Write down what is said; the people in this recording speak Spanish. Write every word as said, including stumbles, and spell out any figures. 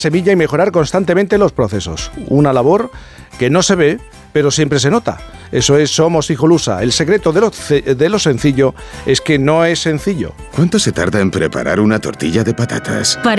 semilla y mejorar constantemente los procesos. Una labor que no se ve, pero siempre se nota. Eso es Somos Hijolusa. El secreto de lo, de lo sencillo es que no es sencillo. ¿Cuánto se tarda en preparar una tortilla de patatas?